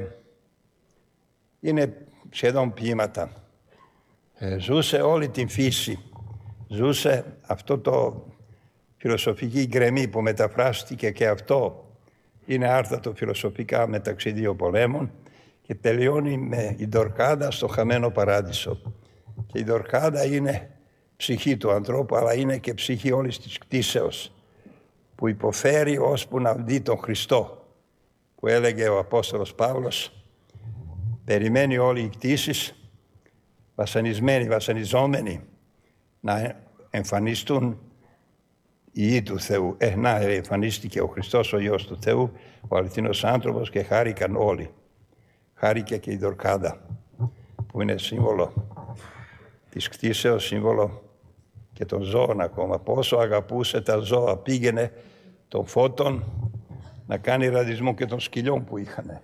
είναι σχεδόν ποίηματα. Ε, ζούσε όλη την φύση. Ζούσε αυτό το φιλοσοφική γκρεμή που μεταφράστηκε και αυτό είναι άρθατο φιλοσοφικά μεταξύ δύο πολέμων και τελειώνει με η Ντορκάδα στο χαμένο παράδεισο. Και η Ντορκάδα είναι ψυχή του ανθρώπου, αλλά είναι και ψυχή όλης της κτήσεως που υποφέρει ώσπου να δει τον Χριστό, που έλεγε ο Απόστολος Παύλος, περιμένει όλοι οι κτήσεις βασανισμένοι, βασανιζόμενοι να εμφανιστούν οι Υιοί του Θεού. Ε, να, εμφανίστηκε ο Χριστός ο Υιός του Θεού, ο αληθινός άνθρωπος και χάρηκαν όλοι. Χάρηκε και η Ντορκάδα που είναι σύμβολο της κτήσεως, σύμβολο και των ζώων ακόμα. Πόσο αγαπούσε τα ζώα, πήγαινε των φώτων να κάνει ραδισμό και των σκυλιών που είχαν.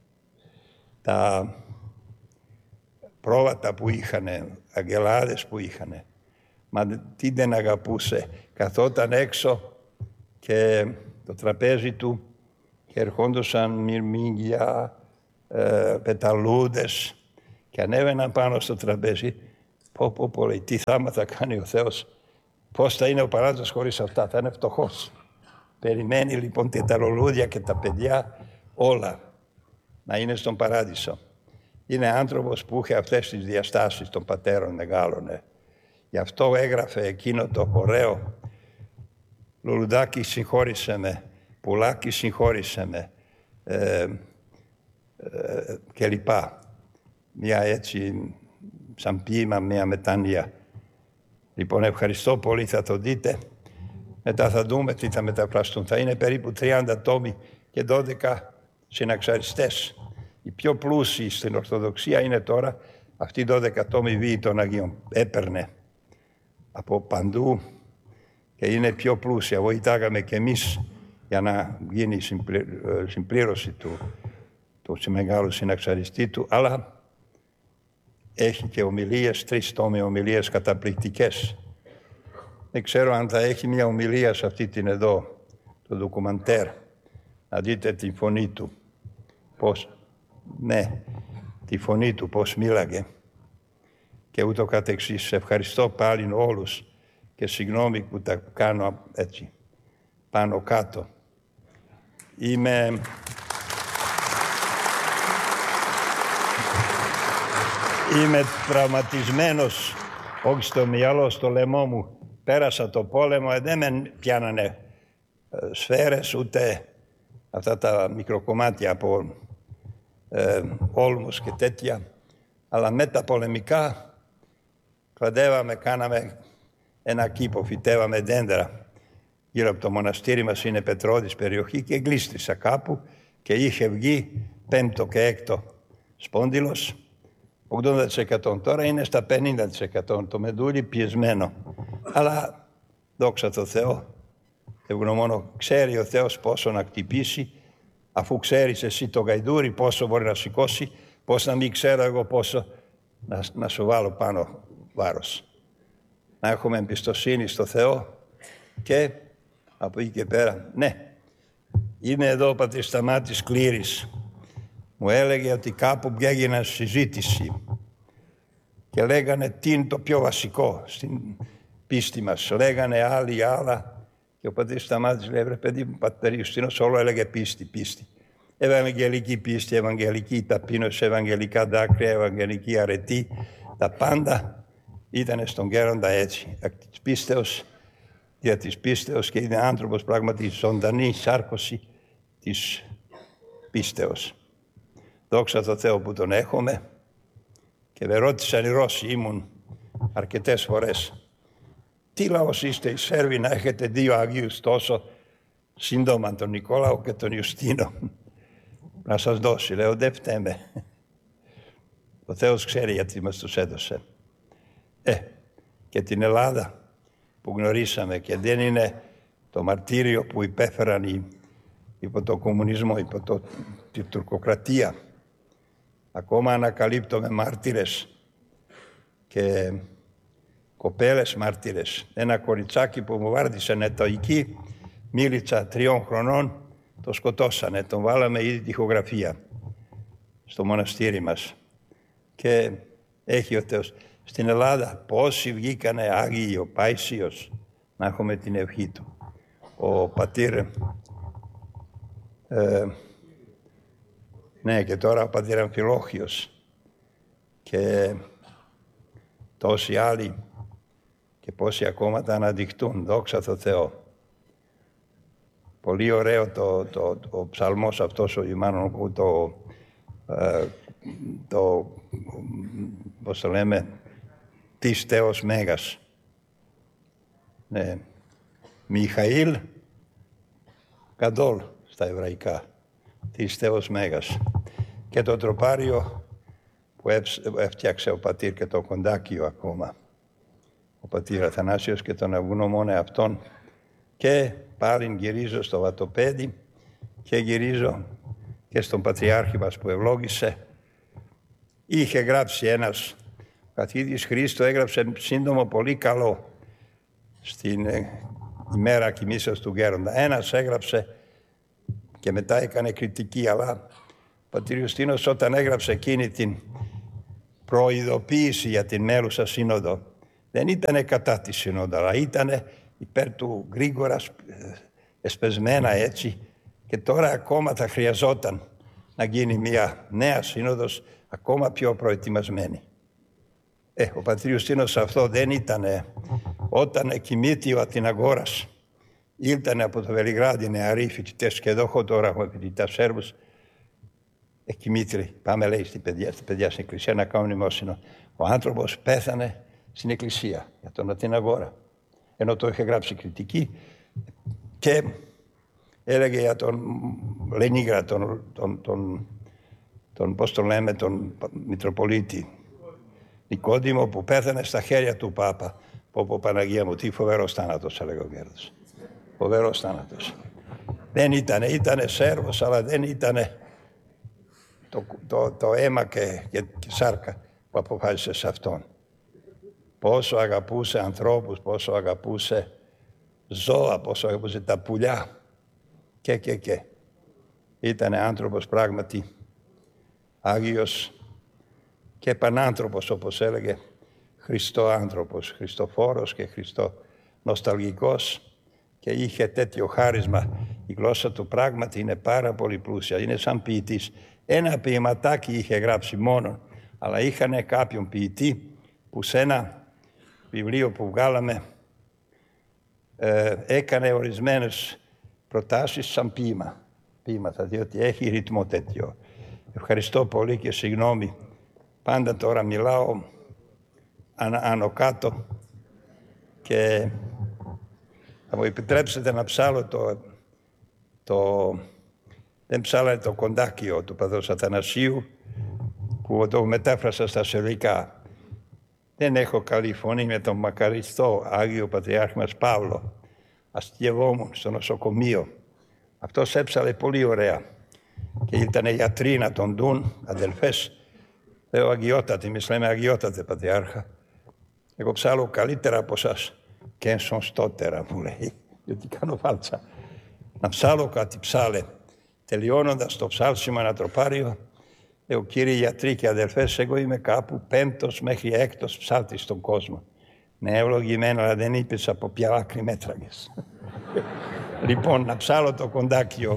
Τα πρόβατα που είχαν, αγγελάδες που είχαν. Μα τι δεν αγαπούσε. Καθόταν έξω και το τραπέζι του και ερχόντουσαν μυρμήγκια, ε, πεταλούδες και ανέβαιναν πάνω στο τραπέζι. Πω πω πω, λέει, τι θάματα κάνει ο Θεός. Πώς θα είναι ο παράδεισος χωρίς αυτά, θα είναι φτωχός. Περιμένει λοιπόν και τα λουλούδια και τα παιδιά όλα να είναι στον παράδεισο. Είναι άνθρωπος που είχε αυτές τις διαστάσεις των πατέρων μεγάλων. Ε. Γι' αυτό έγραφε εκείνο το ωραίο «Λουλουδάκι συγχώρησε με, πουλάκι συγχώρησε με» ε, ε, και λοιπά. Μια έτσι σαν ποίημα, μια μετάνοια. Λοιπόν, ευχαριστώ πολύ, θα το δείτε. Μετά θα δούμε τι θα μεταφραστούν. Θα είναι περίπου τριάντα τόμοι και δώδεκα συναξαριστές. Οι πιο πλούσιοι στην Ορθοδοξία είναι τώρα αυτοί οι δώδεκα τόμοι βίοι των Αγίων. Έπαιρνε από παντού και είναι πιο πλούσια. Βοηθάγαμε και εμείς για να γίνει η συμπλήρωση του, του μεγάλου συναξαριστή του, αλλά έχει και ομιλίες, τρεις τόμοι ομιλίες καταπληκτικές. Δεν ξέρω αν θα έχει μια ομιλία σε αυτή την εδώ, το ντοκουμαντέρ, να δείτε τη φωνή του. Πώς, ναι, τη φωνή του, πώς μίλαγε και ούτω καθεξής. Ευχαριστώ πάλι όλους και συγγνώμη που τα κάνω έτσι πάνω κάτω. Είμαι... Είμαι τραυματισμένος, όχι στο μυαλό, στο λαιμό μου. Πέρασα το πόλεμο, δεν με πιάνανε σφαίρες ούτε αυτά τα μικροκομμάτια από ε, όλμους και τέτοια. Αλλά με τα πολεμικά κλαδεύαμε, κάναμε ένα κήπο, φυτεύαμε δέντρα. Γύρω από το μοναστήρι μας είναι πετρώδης περιοχή και γλίστρισα κάπου και είχε βγει πέμπτο και έκτο σπόνδυλος. ογδόντα τοις εκατό. Τώρα είναι στα πενήντα τοις εκατό το μεδούλι πιεσμένο. Αλλά δόξα τω Θεώ, ευγνωμόνω, ξέρει ο Θεός πόσο να χτυπήσει, αφού ξέρεις εσύ το γαϊδούρι πόσο μπορεί να σηκώσει, πώς να μην ξέρω εγώ πόσο να, να σου βάλω πάνω βάρος. Να έχουμε εμπιστοσύνη στο Θεό και από εκεί και πέρα, ναι, είμαι εδώ ο πατήρ Σταμάτης Κλήρης. Μου έλεγε ότι κάπου έγινε συζήτηση και λέγανε τι είναι το πιο βασικό στην πίστη μας. Λέγανε άλλοι άλλα και ο πατήρ Σταμάτης λέει, ρε παιδί μου, πατήρ Ιουστίνος όλο έλεγε πίστη, πίστη. Ευαγγελική πίστη, ευαγγελική ταπείνωση, ευαγγελικά δάκρυα, ευαγγελική αρετή. Τα πάντα ήταν στον γέροντα έτσι. Της πίστεως, για της πίστεως και είναι άνθρωπος πράγματι ζωντανή σάρκωση της πίστεως. Δόξα τω Θεώ που τον έχουμε και με ρώτησαν οι Ρώσοι, ήμουν αρκετές φορές. Τι λαός είστε οι Σέρβοι να έχετε δύο Αγίους τόσο σύντομα, τον Νικόλαο και τον Ιουστίνο. Να σας δώσει, λέω, δεν φταίμε. Ο Θεός ξέρει γιατί μας τους έδωσε. Ε, και την Ελλάδα που γνωρίσαμε και δεν είναι το μαρτύριο που υπέφεραν οι, υπό το κομμουνισμό, υπό το, την τουρκοκρατία. Ακόμα ανακαλύπτουμε μάρτυρες και κοπέλες μάρτυρες. Ένα κοριτσάκι που μου βάρδισε νετοϊκή, μίλητσα τριών χρονών, το σκοτώσανε, τον βάλαμε ήδη τοιχογραφία στο μοναστήρι μας. Και έχει ο Θεός. Στην Ελλάδα πόσοι βγήκανε Άγιοι, ο Πάησιος, να έχουμε την ευχή του. Ο πατήρ, ε, ναι, και τώρα ο πατήρ Αμφιλόχιος και τόσοι άλλοι και πόσοι ακόμα τα αναδειχτούν, δόξα τω Θεώ. Πολύ ωραίο το, το, το, ο ψαλμός αυτός, ο μάλλον το, ε, το, πώς το λέμε, της Θεός Μέγας. Ναι. Μιχαήλ Καντόλ στα εβραϊκά, της Θεός Μέγας. Και το τροπάριο που έφτιαξε ο πατήρ και το κοντάκιο ακόμα, ο πατήρ Αθανάσιος, και τον ευγνώμονε αυτόν. Και πάλι γυρίζω στο βατοπέδι και γυρίζω και στον Πατριάρχη μας που ευλόγησε. Είχε γράψει ένας ο καθηγητής Χρήστο, έγραψε σύντομο πολύ καλό στην ημέρα κοιμήσεως του γέροντα. Ένας έγραψε και μετά έκανε κριτική, αλλά ο πατήρ Ιουστίνος όταν έγραψε εκείνη την προειδοποίηση για την μέλουσα σύνοδο, δεν ήταν κατά τη σύνοδο, αλλά ήταν υπέρ του γρήγορα εσπεσμένα έτσι, και τώρα ακόμα θα χρειαζόταν να γίνει μια νέα σύνοδος ακόμα πιο προετοιμασμένη. Ε, ο πατήρ Ιουστίνος αυτό δεν ήτανε. Όταν κοιμήθη ο Αθηναγόρας, ήλθανε από το Βελιγράδι νεαροί φοιτητές και εδώ έχω τώρα έχουμε φοιτητάς Σέρβους. Ε, κοιμήθη, πάμε λέει στην παιδιά, στην παιδιά στην εκκλησία να κάνουν μνημόσυνο. Ο άνθρωπος πέθανε στην εκκλησία για τον Αθηναγόρα. Ενώ το είχε γράψει κριτική και έλεγε για τον Λενίγρα, τον, τον, τον, τον, πώς τον λέμε, τον Μητροπολίτη Νικόδημο, που πέθανε στα χέρια του Πάπα. Πω πω Παναγία μου, τι φοβερός θάνατος, έλεγε ο Γέροντας. Φοβερός θάνατος. Δεν ήτανε, ήτανε Σέρβος, αλλά δεν ήτανε το, το, το αίμα και, και, και σάρκα που αποφάσισε σε αυτόν. Πόσο αγαπούσε ανθρώπους, πόσο αγαπούσε ζώα, πόσο αγαπούσε τα πουλιά και και και. Ήτανε άνθρωπος πράγματι Άγιος και πανάνθρωπος, όπως έλεγε, Χριστό άνθρωπος, Χριστοφόρος και Χριστό νοσταλγικός και είχε τέτοιο χάρισμα. Η γλώσσα του πράγματι είναι πάρα πολύ πλούσια. Είναι σαν ποιητής. Ένα ποιηματάκι είχε γράψει μόνο, αλλά είχαν κάποιον ποιητή που σε ένα βιβλίο που βγάλαμε ε, έκανε ορισμένες προτάσεις σαν ποίημα. Ποίηματα, διότι έχει ρυθμό τέτοιο. Ευχαριστώ πολύ και συγγνώμη. Πάντα τώρα μιλάω άνω κάτω και θα μου επιτρέψετε να ψάλω το, το δεν ψάλανε το κοντάκιο του Παδός Αθανασίου που το μετάφρασα στα σερβικά. Δεν έχω καλή φωνή με τον μακαριστό Άγιο Πατριάρχη μας Παύλο. Αστειευόμουν στο νοσοκομείο. Αυτός έψαλε πολύ ωραία και ήταν γιατροί να τον δουν, αδελφές. Λέω αγιότατε, εμείς λέμε αγιότατε Πατριάρχα. Εγώ ψάλω καλύτερα από σας και ενσωστότερα μου λέει, γιατί κάνω φάλτσα. Να ψάλω κάτι ψάλε. Τελειώνοντας το ψάλσιμο ένα τροπάριο, λέω κύριοι γιατροί και αδελφές, εγώ είμαι κάπου πέμπτος μέχρι έκτος ψάλτης στον κόσμο. Ναι, ευλογημένα, αλλά δεν είπες από ποια άκρη μέτραγες. Λοιπόν, να ψάλω το κοντάκιο.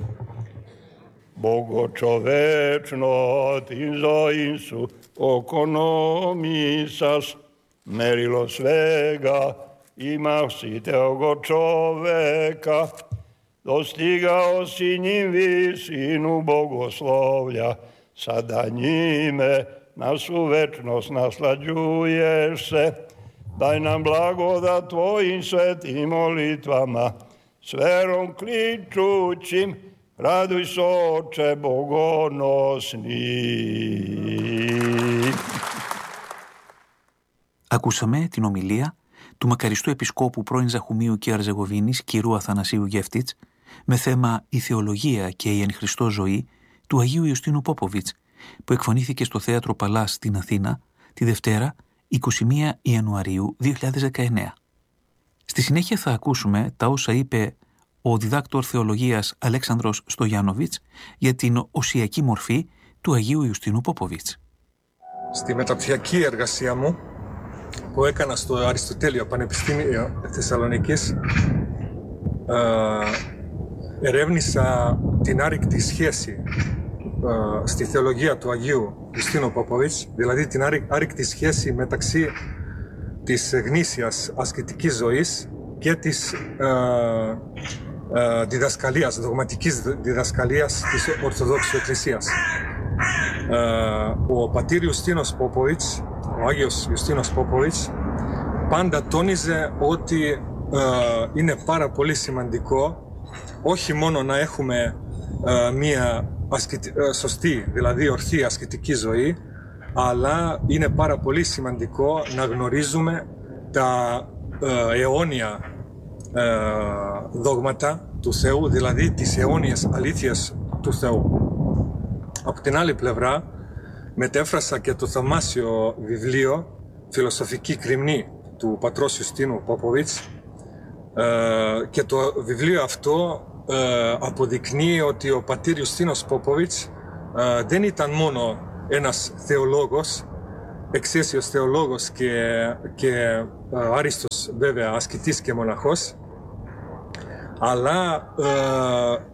Μπογοτσοβέτσνο την ζωή σου οκονόμησας, μέριλος βέγα, ημασίτε ογοτσοβέκα, dostigao si njim visinu bogoslovlja, sada njime našu večnost naslađuješ se. Daj nam blagodat tvojim svetim molitvama, s verom kličućim, raduj se oče bogonosni. Ακούσαμε την ομιλία του μακαριστού επισκόπου πρώην Ζαχουμίου και Αρζεγοβίνης, κ. Αθανασίου Γεύτιτς, με θέμα «Η θεολογία και η εν Χριστώ ζωή» του Αγίου Ιουστίνου Πόποβιτς, που εκφωνήθηκε στο Θέατρο Παλάς στην Αθήνα τη Δευτέρα εικοστή πρώτη Ιανουαρίου δύο χιλιάδες δεκαεννέα. Στη συνέχεια θα ακούσουμε τα όσα είπε ο διδάκτορ θεολογίας Αλέξανδρος Στογιάνοβιτς για την οσιακή μορφή του Αγίου Ιουστίνου Πόποβιτς. Στη μεταπτυχιακή εργασία μου που έκανα στο Αριστοτέλειο Πανεπιστήμιο Θεσσαλονίκης, ε, ερεύνησα την άρρηκτη σχέση ε, στη θεολογία του Αγίου Ιουστίνου Πόποβιτς, δηλαδή την άρρηκτη σχέση μεταξύ της γνήσιας ασκητικής ζωής και της ε, ε, διδασκαλίας, δογματικής διδασκαλίας της Ορθοδόξου Εκκλησίας. Ε, ο πατήρ Ιουστίνος Πόποβιτς, ο Άγιος Ιουστίνος Πόποβιτς, πάντα τόνιζε ότι ε, είναι πάρα πολύ σημαντικό όχι μόνο να έχουμε ε, μία ασκητι... ε, σωστή, δηλαδή ορθή ασκητική ζωή, αλλά είναι πάρα πολύ σημαντικό να γνωρίζουμε τα ε, αιώνια ε, δόγματα του Θεού, δηλαδή τις αιώνιες αλήθειες του Θεού. Από την άλλη πλευρά, μετέφρασα και το θαυμάσιο βιβλίο «Φιλοσοφική κρυμνή» του πατρός Ιουστίνου Πόποβιτς ε, και το βιβλίο αυτό ε, αποδεικνύει ότι ο πατήρ Ιουστίνος Πόποβιτς ε, δεν ήταν μόνο ένας θεολόγος, εξαίσιος θεολόγος και, και ε, άριστος βέβαια ασκητής και μοναχός, αλλά ε,